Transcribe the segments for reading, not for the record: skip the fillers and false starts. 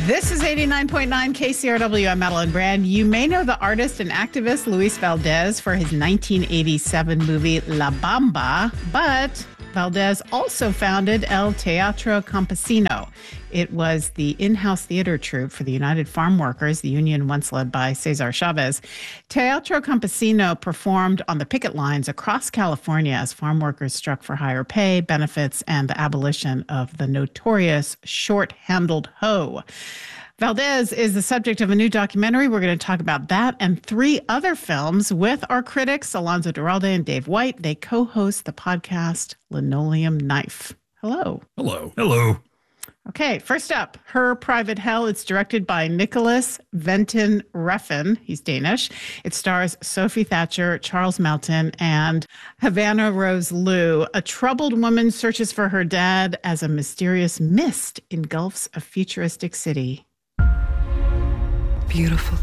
This is 89.9 KCRW. I'm Madeline Brand. You may know the artist and activist Luis Valdez for his 1987 movie La Bamba, but Valdez also founded El Teatro Campesino. It was the in-house theater troupe for the United Farm Workers, the union once led by Cesar Chavez. Teatro Campesino performed on the picket lines across California as farm workers struck for higher pay, benefits, and the abolition of the notorious short-handled hoe. Valdez is the subject of a new documentary. We're going to talk about that and 3 other films with our critics, Alonso Duralde and Dave White. They co-host the podcast Linoleum Knife. Hello. Hello. Hello. Okay, first up, Her Private Hell. It's directed by Nicholas Vinton Refn. He's Danish. It stars Sophie Thatcher, Charles Melton, and Havana Rose Liu. A troubled woman searches for her dad as a mysterious mist engulfs a futuristic city. Beautiful,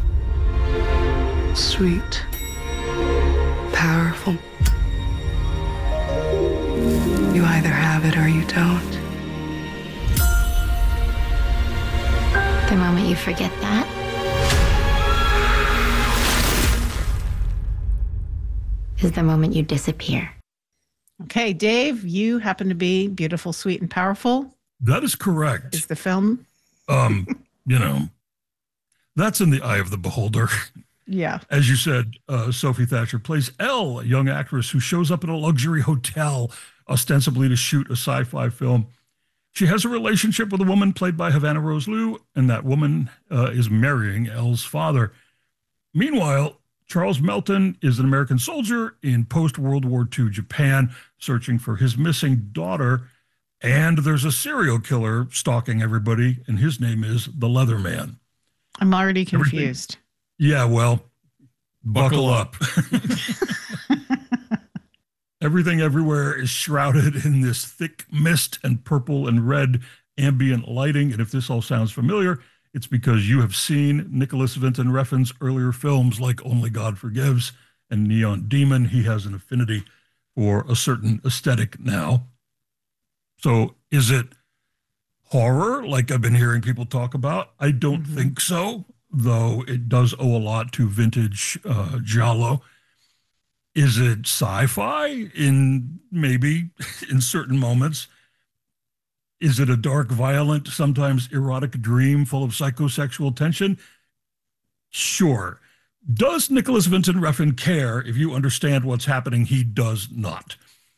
sweet, powerful. You either have it or you don't. The moment you forget that, is the moment you disappear. Okay, Dave, you happen to be beautiful, sweet, and powerful. That is correct. Is the film? That's in the eye of the beholder. Yeah. As you said, Sophie Thatcher plays Elle, a young actress who shows up in a luxury hotel, ostensibly to shoot a sci-fi film. She has a relationship with a woman played by Havana Rose Liu, and that woman is marrying Elle's father. Meanwhile, Charles Melton is an American soldier in post-World War II Japan, searching for his missing daughter, and there's a serial killer stalking everybody, and his name is the Leatherman. I'm already confused. Yeah, well, buckle up. Everything everywhere is shrouded in this thick mist and purple and red ambient lighting. And if this all sounds familiar, it's because you have seen Nicholas Vinton Refn's earlier films like Only God Forgives and Neon Demon. He has an affinity for a certain aesthetic now. So is it horror like I've been hearing people talk about? I don't think so, though it does owe a lot to vintage giallo. Is it sci-fi maybe in certain moments? Is it a dark, violent, sometimes erotic dream full of psychosexual tension? Sure. Does Nicholas Vinton Refn care if you understand what's happening? He does not.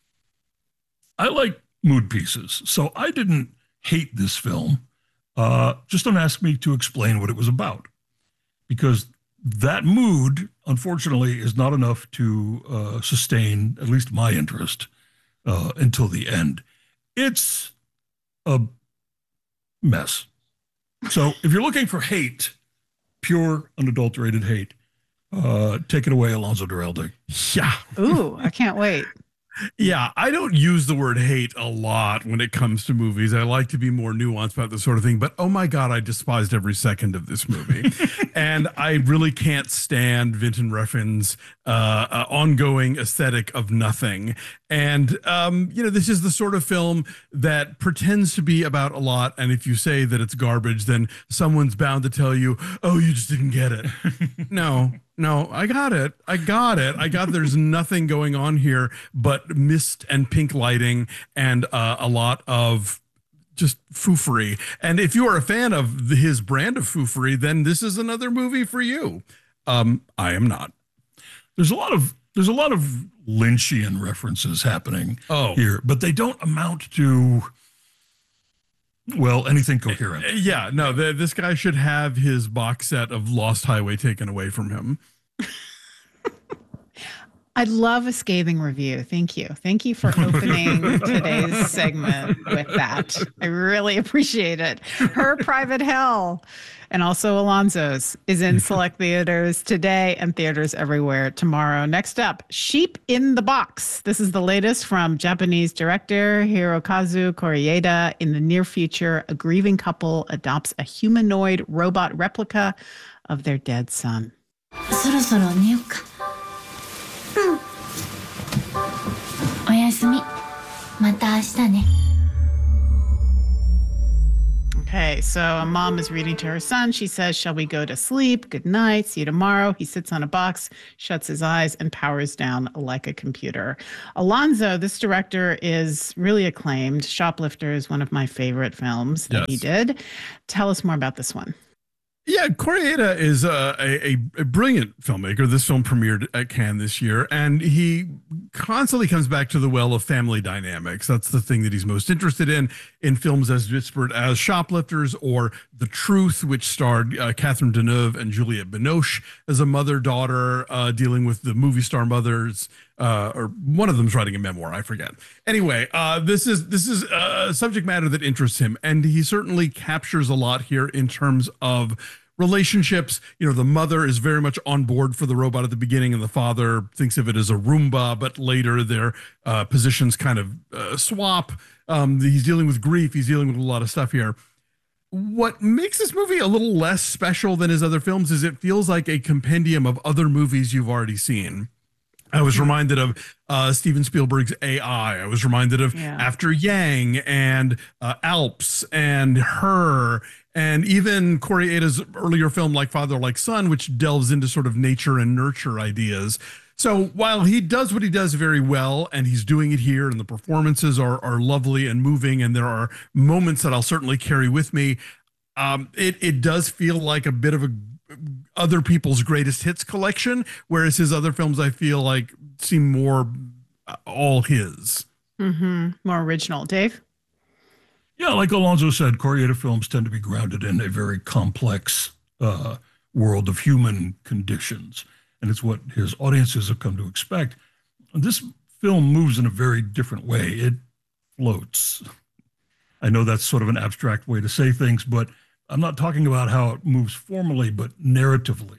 I like mood pieces, so I didn't hate this film. Just don't ask me to explain what it was about, because that mood, unfortunately, is not enough to sustain at least my interest until the end. It's a mess. So if you're looking for hate, pure, unadulterated hate, take it away, Alonso Duralde. Yeah. Ooh, I can't wait. Yeah, I don't use the word hate a lot when it comes to movies. I like to be more nuanced about this sort of thing. But oh my God, I despised every second of this movie. And I really can't stand Vinton Refn's ongoing aesthetic of nothing. And, this is the sort of film that pretends to be about a lot. And if you say that it's garbage, then someone's bound to tell you, oh, you just didn't get it. No, I got it. There's nothing going on here but mist and pink lighting and a lot of just foofery. And if you are a fan of his brand of foofery, then this is another movie for you. I am not. There's a lot of Lynchian references happening here, but they don't amount to, well, anything coherent. Yeah, no, this guy should have his box set of Lost Highway taken away from him. I love a scathing review. Thank you. Thank you for opening today's segment with that. I really appreciate it. Her Private Hell, and also Alonso's, is in select theaters today and theaters everywhere tomorrow. Next up, Sheep in the Box. This is the latest from Japanese director Hirokazu Koreeda. In the near future, a grieving couple adopts a humanoid robot replica of their dead son. そろそろ寝ようか。おやすみ。また明日ね。 Okay, so a mom is reading to her son. She says, "Shall we go to sleep? Good night. See you tomorrow." He sits on a box, shuts his eyes, and powers down like a computer. Alonzo, this director, is really acclaimed. Shoplifter is one of my favorite films that he did. Tell us more about this one. Yeah, Koreeda is a brilliant filmmaker. This film premiered at Cannes this year, and he constantly comes back to the well of family dynamics. That's the thing that he's most interested in films as disparate as Shoplifters or The Truth, which starred Catherine Deneuve and Juliette Binoche as a mother-daughter dealing with the movie star mothers. Or one of them's writing a memoir, I forget. Anyway, this is a subject matter that interests him, and he certainly captures a lot here in terms of relationships. You know, the mother is very much on board for the robot at the beginning, and the father thinks of it as a Roomba, but later their positions kind of swap. He's dealing with grief. He's dealing with a lot of stuff here. What makes this movie a little less special than his other films is it feels like a compendium of other movies you've already seen. I was reminded of Steven Spielberg's AI. I was reminded of After Yang and Alps and Her, and even Koreeda's earlier film Like Father, Like Son, which delves into sort of nature and nurture ideas. So while he does what he does very well, and he's doing it here, and the performances are lovely and moving, and there are moments that I'll certainly carry with me, it does feel like a bit of a other people's greatest hits collection, whereas his other films I feel like seem more all his. More original. Dave? Yeah, like Alonzo said, Koreeda films tend to be grounded in a very complex world of human conditions, and it's what his audiences have come to expect. This film moves in a very different way. It floats. I know that's sort of an abstract way to say things, but I'm not talking about how it moves formally, but narratively.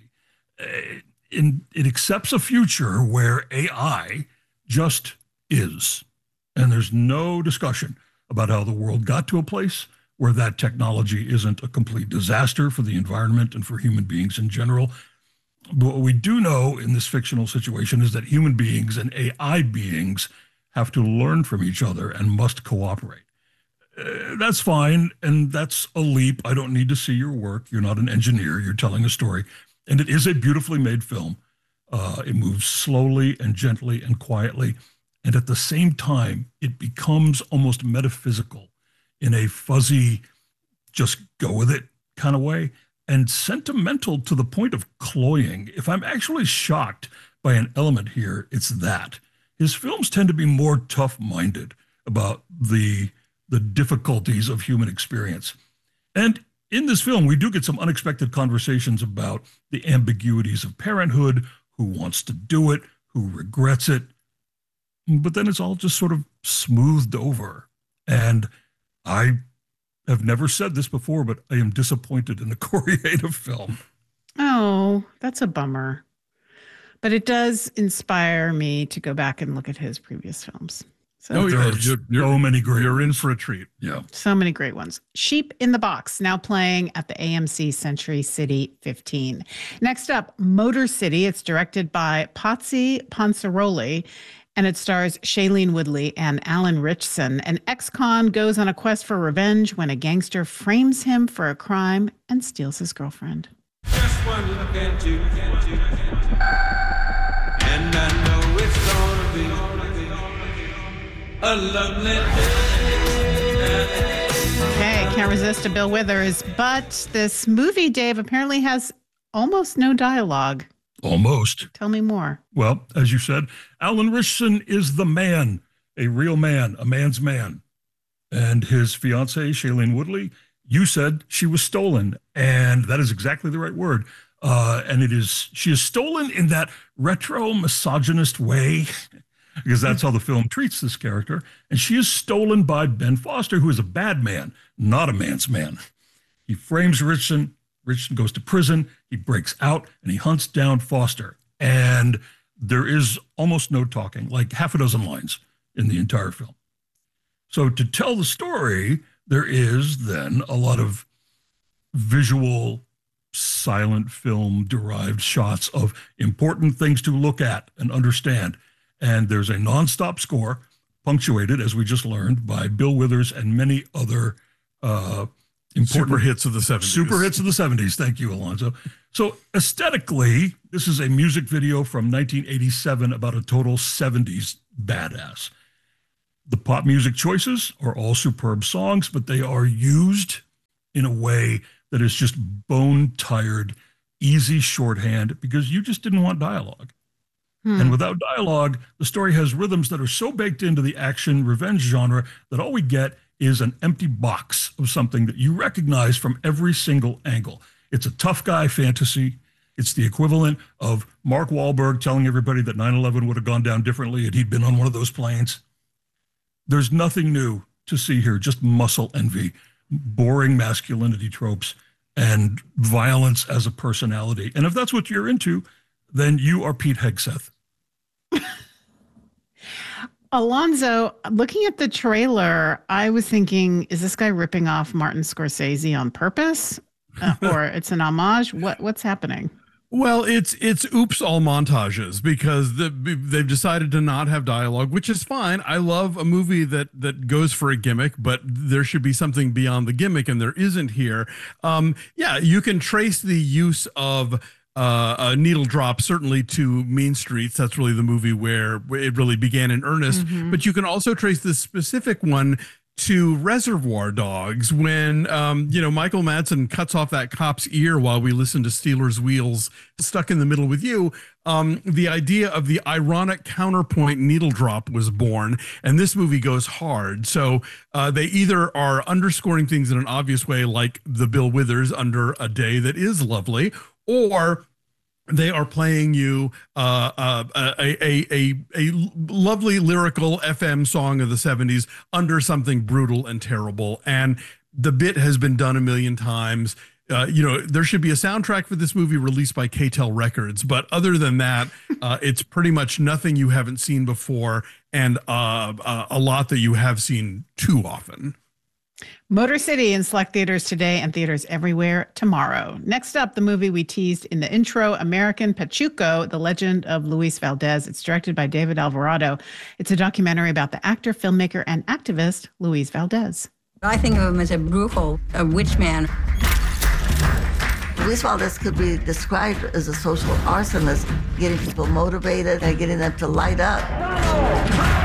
It accepts a future where AI just is. And there's no discussion about how the world got to a place where that technology isn't a complete disaster for the environment and for human beings in general. But what we do know in this fictional situation is that human beings and AI beings have to learn from each other and must cooperate. That's fine, and that's a leap. I don't need to see your work. You're not an engineer. You're telling a story. And it is a beautifully made film. It moves slowly and gently and quietly. And at the same time, it becomes almost metaphysical in a fuzzy, just go with it kind of way, and sentimental to the point of cloying. If I'm actually shocked by an element here, it's that. His films tend to be more tough-minded about the difficulties of human experience. And in this film, we do get some unexpected conversations about the ambiguities of parenthood, who wants to do it, who regrets it. But then it's all just sort of smoothed over. And I have never said this before, but I am disappointed in a Koreeda film. Oh, that's a bummer. But it does inspire me to go back and look at his previous films. So so many great. You're in for a treat. Yeah. So many great ones. Sheep in the Box, now playing at the AMC Century City 15. Next up, Motor City. It's directed by Potsy Ponsaroli, and it stars Shailene Woodley and Alan Ritchson. An ex-con goes on a quest for revenge when a gangster frames him for a crime and steals his girlfriend. Just one look at you, and I know it's gonna be a lovely day. Okay, can't resist a Bill Withers, but this movie, Dave, apparently has almost no dialogue. Almost. Tell me more. Well, as you said, Alan Ritchson is the man, a real man, a man's man. And his fiancée, Shailene Woodley, you said she was stolen, and that is exactly the right word. And she is stolen in that retro misogynist way, because that's how the film treats this character. And she is stolen by Ben Foster, who is a bad man, not a man's man. He frames Ritchson. Ritchson goes to prison. He breaks out and he hunts down Foster. And there is almost no talking, like half a dozen lines in the entire film. So to tell the story, there is then a lot of visual, silent film derived shots of important things to look at and understand. And there's a nonstop score punctuated, as we just learned, by Bill Withers and many other Super hits of the 70s. Super hits of the 70s. Thank you, Alonzo. So aesthetically, this is a music video from 1987 about a total 70s badass. The pop music choices are all superb songs, but they are used in a way that is just bone-tired, easy shorthand because you just didn't want dialogue. And without dialogue, the story has rhythms that are so baked into the action revenge genre that all we get is an empty box of something that you recognize from every single angle. It's a tough guy fantasy. It's the equivalent of Mark Wahlberg telling everybody that 9/11 would have gone down differently and he'd been on one of those planes. There's nothing new to see here, just muscle envy, boring masculinity tropes, and violence as a personality. And if that's what you're into, then you are Pete Hegseth. Alonzo, looking at the trailer, I was thinking, is this guy ripping off Martin Scorsese on purpose? Or it's an homage? What's happening? Well, it's oops all montages because they've decided to not have dialogue, which is fine. I love a movie that goes for a gimmick, but there should be something beyond the gimmick, and there isn't here. Yeah, you can trace the use of a needle drop certainly to Mean Streets. That's really the movie where it really began in earnest. But you can also trace this specific one to Reservoir Dogs when Michael Madsen cuts off that cop's ear while we listen to Steelers Wheels Stuck in the Middle with You. The idea of the ironic counterpoint needle drop was born, and this movie goes hard. So they either are underscoring things in an obvious way, like the Bill Withers Under a Day That Is Lovely, or they are playing you a lovely lyrical FM song of the 70s under something brutal and terrible. And the bit has been done a million times. There should be a soundtrack for this movie released by KTEL Records. But other than that, it's pretty much nothing you haven't seen before and a lot that you have seen too often. Motor City in select theaters today and theaters everywhere tomorrow. Next up, the movie we teased in the intro, American Pachuco, The Legend of Luis Valdez. It's directed by David Alvarado. It's a documentary about the actor, filmmaker, and activist Luis Valdez. I think of him as a brujo, a witch man. Luis Valdez could be described as a social arsonist, getting people motivated and getting them to light up.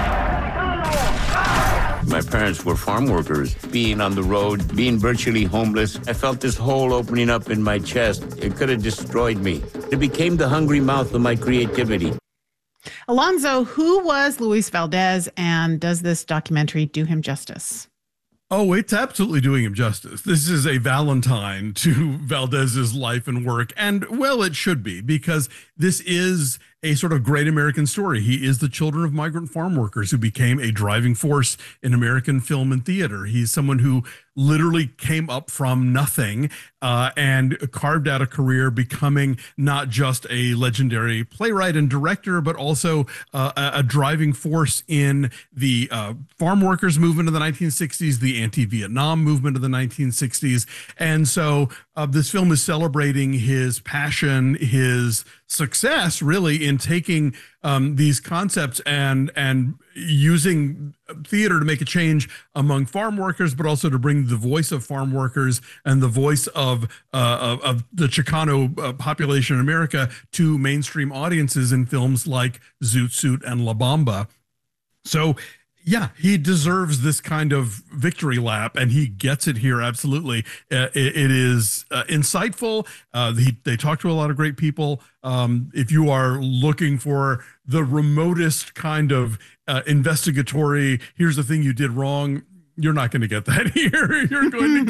My parents were farm workers. Being on the road, being virtually homeless, I felt this hole opening up in my chest. It could have destroyed me. It became the hungry mouth of my creativity. Alonzo, who was Luis Valdez, and does this documentary do him justice? Oh, it's absolutely doing him justice. This is a Valentine to Valdez's life and work. And, well, it should be, because this is a sort of great American story. He is the children of migrant farm workers who became a driving force in American film and theater. He's someone who literally came up from nothing and carved out a career, becoming not just a legendary playwright and director, but also a driving force in the farm workers movement of the 1960s, the anti-Vietnam movement of the 1960s. And so this film is celebrating his passion, his success, really, in taking these concepts and using theater to make a change among farm workers, but also to bring the voice of farm workers and the voice of the Chicano population in America to mainstream audiences in films like Zoot Suit and La Bamba. So, yeah, he deserves this kind of victory lap, and he gets it here. Absolutely. It is insightful. They talk to a lot of great people. If you are looking for the remotest kind of investigatory, here's the thing you did wrong, you're not going to get that here. You're going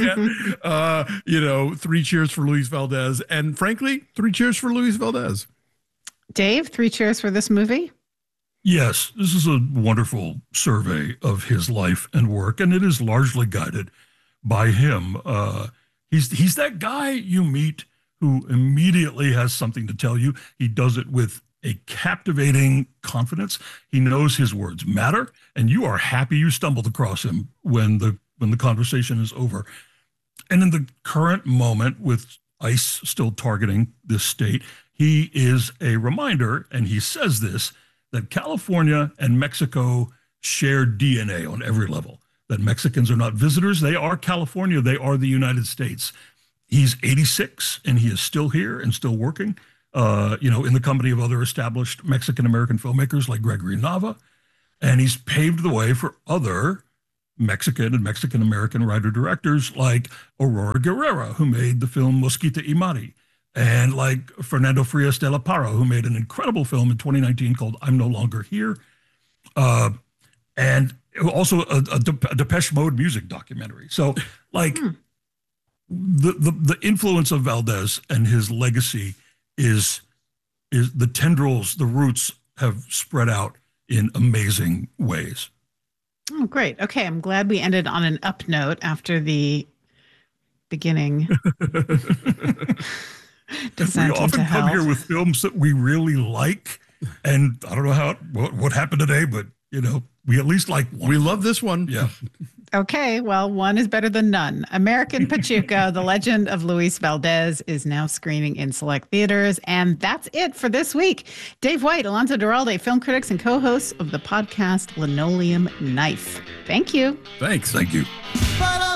to get, 3 cheers for Luis Valdez. And frankly, 3 cheers for Luis Valdez. Dave, 3 cheers for this movie? Yes, this is a wonderful survey of his life and work, and it is largely guided by him. He's that guy you meet who immediately has something to tell you. He does it with a captivating confidence. He knows his words matter, and you are happy you stumbled across him when the conversation is over. And in the current moment, with ICE still targeting this state, he is a reminder, and he says this, that California and Mexico share DNA on every level. that Mexicans are not visitors. They are California. They are the United States. He's 86 and he is still here and still working, in the company of other established Mexican-American filmmakers like Gregory Nava. And he's paved the way for other Mexican and Mexican-American writer-directors like Aurora Guerrera, who made the film Mosquita y Mari, and like Fernando Frias de la Parra, who made an incredible film in 2019 called I'm No Longer Here, and also a Depeche Mode music documentary. So, the influence of Valdez and his legacy is the tendrils, the roots have spread out in amazing ways. Oh, great. Okay, I'm glad we ended on an up note after the beginning. We often come here with films that we really like, and I don't know what happened today, but we at least like one. We love this one. Yeah. Okay, well, one is better than none. American Pachuco, The Legend of Luis Valdez, is now screening in select theaters. And that's it for this week. Dave White, Alonso Duralde, film critics and co-hosts of the podcast Linoleum Knife. Thank you. Thanks. Thank you.